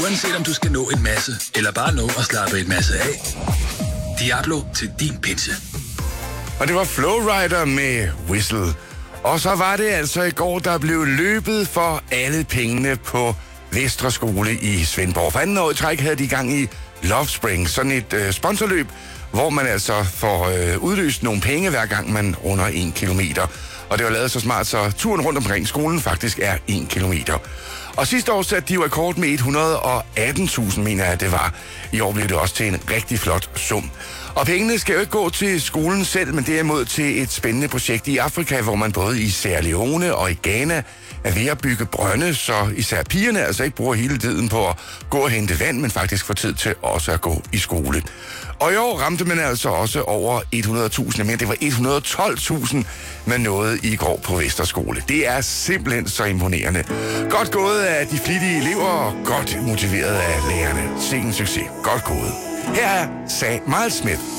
Uanset om du skal nå en masse, eller bare nå at slappe en masse af. Diablo til din pinse. Og det var Flowrider med Whistle. Og så var det altså i går, der blev løbet for alle pengene på Vestre Skole i Svendborg. For anden år i træk havde de i gang i Love Spring, sådan et sponsorløb, hvor man altså får udløst nogle penge, hver gang man runder 1 kilometer. Og det var lavet så smart, så turen rundt omkring skolen faktisk er 1 kilometer. Og sidste år satte de jo rekord med 118.000, mener jeg, det var. I år blev det også til en rigtig flot sum. Og pengene skal jo ikke gå til skolen selv, men derimod til et spændende projekt i Afrika, hvor man både i Sierra Leone og i Ghana er ved at bygge brønde, så især pigerne altså ikke bruger hele tiden på at gå og hente vand, men faktisk får tid til også at gå i skole. Og i år ramte man altså også over 100.000, men det var 112.000, man nåede i går på Vesterskole. Det er simpelthen så imponerende. Godt gået af de flittige elever og godt motiveret af lærerne. Sikke en succes. Godt gået. Her er Miles Smith.